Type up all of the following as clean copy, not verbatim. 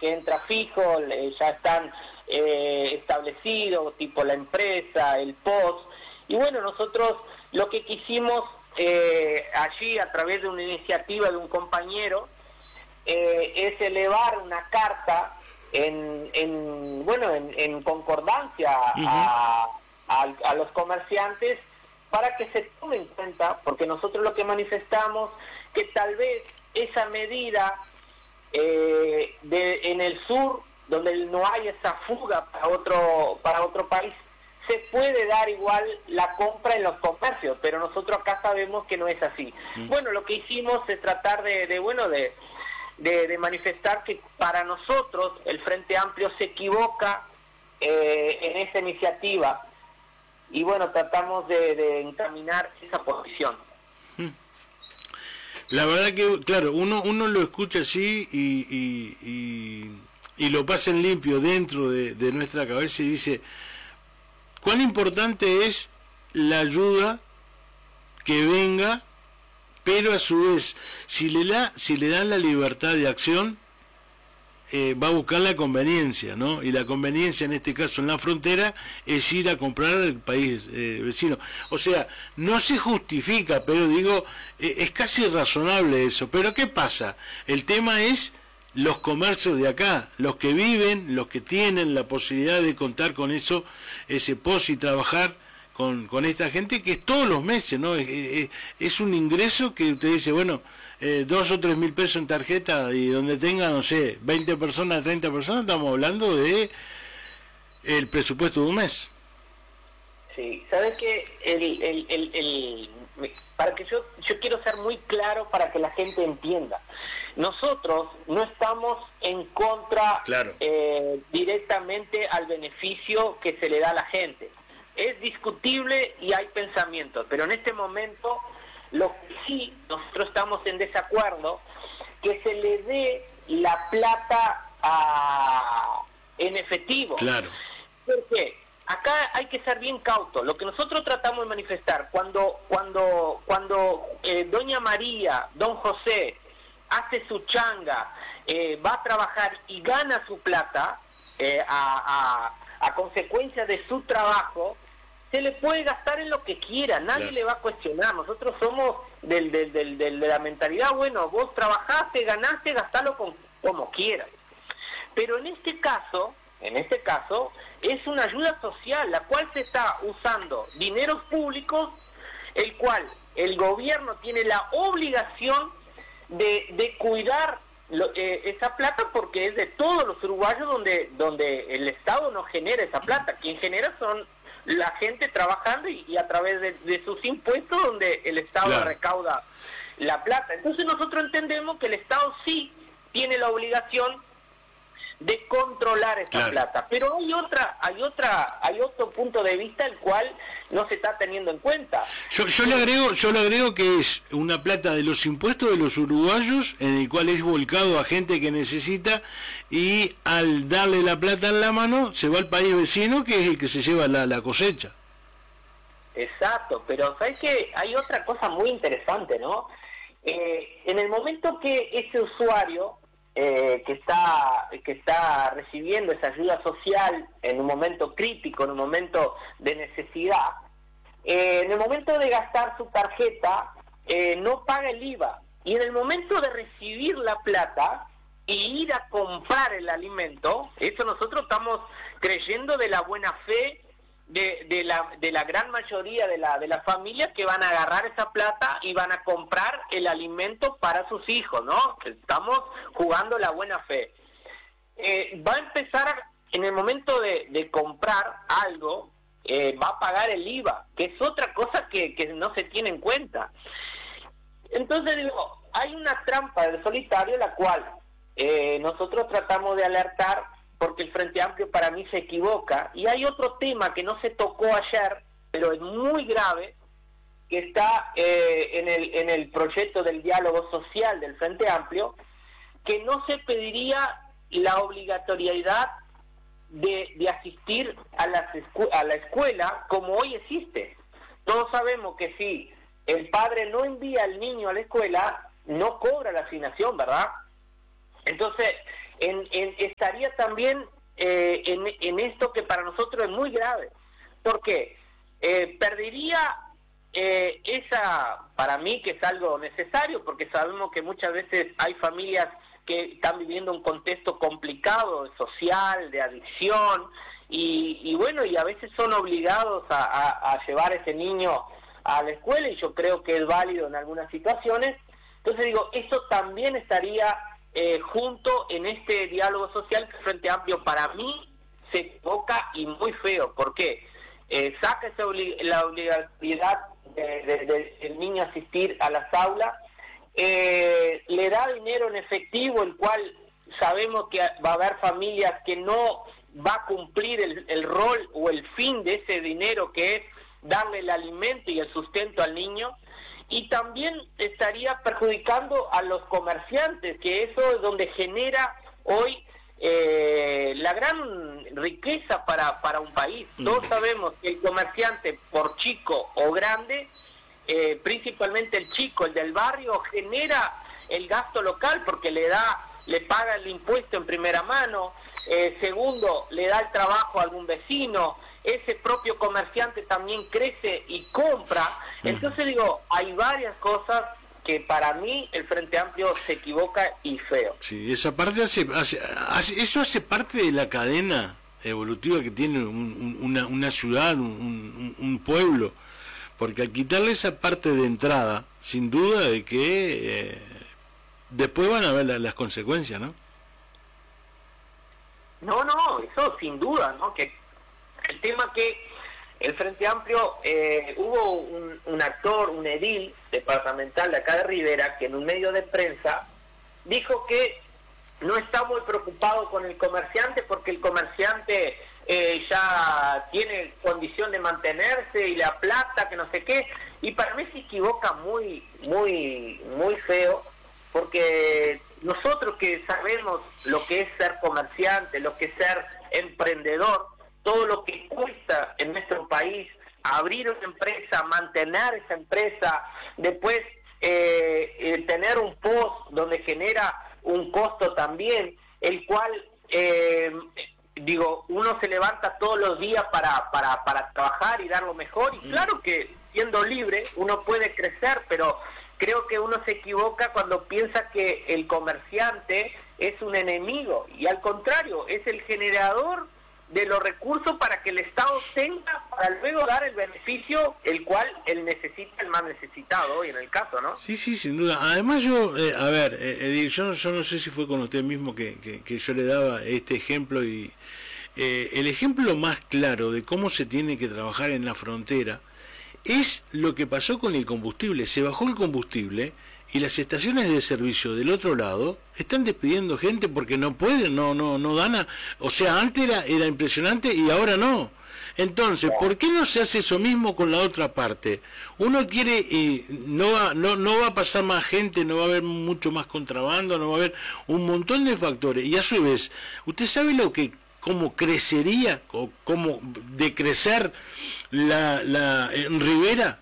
que entra fijo, ya están establecidos, tipo la empresa, el POS. Y bueno, nosotros lo que quisimos allí, a través de una iniciativa de un compañero, es elevar una carta en concordancia a los comerciantes, para que se tome en cuenta, porque nosotros lo que manifestamos que tal vez esa medida en el sur, donde no hay esa fuga para otro país, se puede dar igual la compra en los comercios, pero nosotros acá sabemos que no es así. Bueno, lo que hicimos es tratar de manifestar que para nosotros el Frente Amplio se equivoca en esa iniciativa, y bueno, tratamos de encaminar esa posición. La verdad que, claro, uno lo escucha así y lo pasa en limpio dentro de nuestra cabeza y dice, cuán importante es la ayuda que venga, pero a su vez, si le dan la libertad de acción, va a buscar la conveniencia, ¿no? Y la conveniencia en este caso en la frontera es ir a comprar al país vecino. O sea, no se justifica, pero digo, es casi razonable eso. Pero ¿qué pasa? El tema es los comercios de acá, los que viven, los que tienen la posibilidad de contar con eso, ese POS, y trabajar con esta gente, que es todos los meses, ¿no? Es un ingreso que usted dice, bueno, 2 o 3 mil pesos en tarjeta, y donde tenga, no sé, 20 personas, 30 personas, estamos hablando de el presupuesto de un mes. Sí, ¿sabes qué? Para que yo quiero ser muy claro para que la gente entienda. Nosotros no estamos en contra, claro, directamente al beneficio que se le da a la gente. Es discutible y hay pensamientos, pero en este momento lo que sí nosotros estamos en desacuerdo, que se le dé la plata en efectivo. Claro. ¿Por qué? Acá hay que ser bien cauto. Lo que nosotros tratamos de manifestar, cuando doña María, don José, hace su changa, va a trabajar y gana su plata a consecuencia de su trabajo, se le puede gastar en lo que quiera, nadie claro, le va a cuestionar. Nosotros somos de la mentalidad, bueno, vos trabajaste, ganaste, gastalo como quieras. Pero en este caso es una ayuda social, la cual se está usando dineros públicos, el cual el gobierno tiene la obligación de cuidar esa plata, porque es de todos los uruguayos, donde el Estado no genera esa plata. Quien genera son la gente trabajando y a través de sus impuestos, donde el Estado claro, recauda la plata. Entonces nosotros entendemos que el Estado sí tiene la obligación de controlar esa claro, plata, pero hay otro punto de vista el cual no se está teniendo en cuenta. Yo le agrego que es una plata de los impuestos de los uruguayos, en el cual es volcado a gente que necesita, y al darle la plata en la mano se va al país vecino, que es el que se lleva la cosecha. Exacto, pero ¿sabes qué? Hay otra cosa muy interesante, ¿no? En el momento que ese usuario que está recibiendo esa ayuda social en un momento crítico, en un momento de necesidad, en el momento de gastar su tarjeta, no paga el IVA, y en el momento de recibir la plata y ir a comprar el alimento, eso nosotros estamos creyendo de la buena fe de la gran mayoría de la familia, que van a agarrar esa plata y van a comprar el alimento para sus hijos, ¿no? Estamos jugando la buena fe. Va a empezar en el momento de comprar algo, va a pagar el IVA, que es otra cosa que no se tiene en cuenta. Entonces digo, hay una trampa del solitario, la cual nosotros tratamos de alertar, porque el Frente Amplio para mí se equivoca. Y hay otro tema que no se tocó ayer, pero es muy grave, que está en el proyecto del diálogo social del Frente Amplio, que no se pediría la obligatoriedad de asistir a la escuela como hoy existe. Todos sabemos que si el padre no envía al niño a la escuela, no cobra la asignación, ¿verdad? Entonces, estaría también en esto que para nosotros es muy grave. ¿Por qué? Perdería para mí que es algo necesario, porque sabemos que muchas veces hay familias que están viviendo un contexto complicado, social, de adicción, y bueno, y a veces son obligados a llevar a ese niño a la escuela, y yo creo que es válido en algunas situaciones. Entonces digo, eso también estaría junto en este diálogo social que Frente Amplio para mí se equivoca y muy feo. ¿Por qué? Saca la obligatoriedad del niño asistir a las aulas, le da dinero en efectivo, el cual sabemos que va a haber familias que no va a cumplir el rol o el fin de ese dinero, que es darle el alimento y el sustento al niño, y también estaría perjudicando a los comerciantes, que eso es donde genera hoy la gran riqueza para un país. Todos sabemos que el comerciante, por chico o grande, principalmente el chico, el del barrio, genera el gasto local porque le paga el impuesto en primera mano, segundo, le da el trabajo a algún vecino, ese propio comerciante también crece y compra. Entonces digo, hay varias cosas que para mí el Frente Amplio se equivoca y feo. Sí, esa parte eso hace parte de la cadena evolutiva que tiene una ciudad, un pueblo, porque al quitarle esa parte de entrada, sin duda de que después van a ver las consecuencias, ¿no? No, eso sin duda, ¿no? Que el tema que el Frente Amplio, hubo un actor, un edil departamental de acá de Rivera, que en un medio de prensa dijo que no está muy preocupado con el comerciante porque el comerciante ya tiene condición de mantenerse y la plata, que no sé qué, y para mí se equivoca muy feo, porque nosotros que sabemos lo que es ser comerciante, lo que es ser emprendedor, todo lo que cuesta en nuestro país abrir una empresa, mantener esa empresa, después tener un post donde genera un costo también, el cual, uno se levanta todos los días para trabajar y dar lo mejor, y claro que siendo libre uno puede crecer, pero creo que uno se equivoca cuando piensa que el comerciante es un enemigo, y al contrario, es el generador de los recursos para que el Estado tenga, para luego dar el beneficio el cual él necesita, el más necesitado hoy en el caso, ¿no? Sí, sin duda. Además yo, Edil, yo no sé si fue con usted mismo que yo le daba este ejemplo, y el ejemplo más claro de cómo se tiene que trabajar en la frontera es lo que pasó con el combustible. Se bajó el combustible y las estaciones de servicio del otro lado están despidiendo gente porque no pueden, no dan o sea, antes era impresionante y ahora no. Entonces, ¿por qué no se hace eso mismo con la otra parte? Uno quiere, no va a pasar más gente, no va a haber mucho más contrabando, no va a haber un montón de factores, y a su vez, ¿usted sabe cómo crecería, o cómo decrecer en Rivera?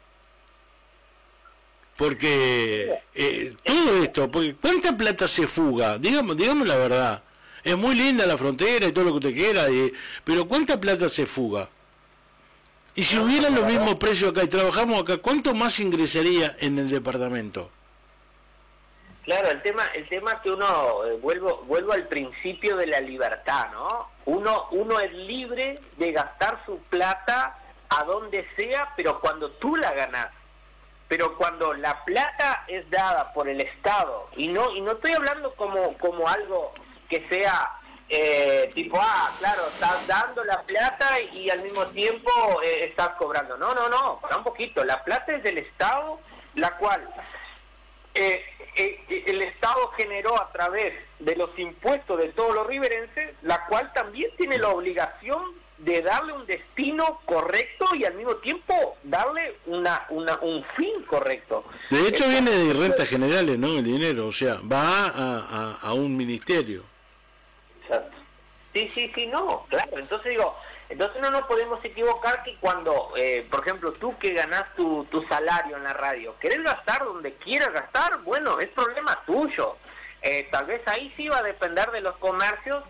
Porque todo esto, porque ¿cuánta plata se fuga? Digamos la verdad. Es muy linda la frontera y todo lo que usted quiera, pero ¿cuánta plata se fuga? Y si hubieran los mismos precios acá y trabajamos acá, ¿cuánto más ingresaría en el departamento? Claro, el tema que uno, vuelvo al principio de la libertad, ¿no? Uno es libre de gastar su plata a donde sea, pero cuando tú la ganás. Pero cuando la plata es dada por el Estado, y no estoy hablando como algo que sea claro, estás dando la plata y al mismo tiempo estás cobrando. No, para un poquito. La plata es del Estado, la cual el Estado generó a través de los impuestos de todos los riverenses, la cual también tiene la obligación de darle un destino correcto y al mismo tiempo darle un fin correcto. De hecho viene de rentas generales, ¿no? El dinero, o sea, va a un ministerio. Exacto. Sí, no, claro. Entonces no nos podemos equivocar que cuando, por ejemplo, tú que ganás tu salario en la radio, querés gastar donde quieras gastar, bueno, es problema tuyo. tal vez ahí sí va a depender de los comercios